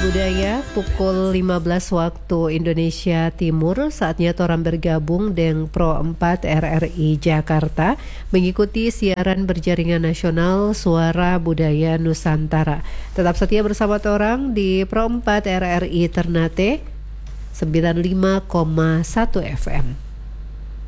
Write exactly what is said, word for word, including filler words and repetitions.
Budaya pukul lima belas waktu Indonesia Timur. Saatnya Toram bergabung dengan Pro empat R R I Jakarta mengikuti siaran berjaringan nasional Suara Budaya Nusantara. Tetap setia bersama Toram di Pro empat R R I Ternate sembilan puluh lima koma satu F M.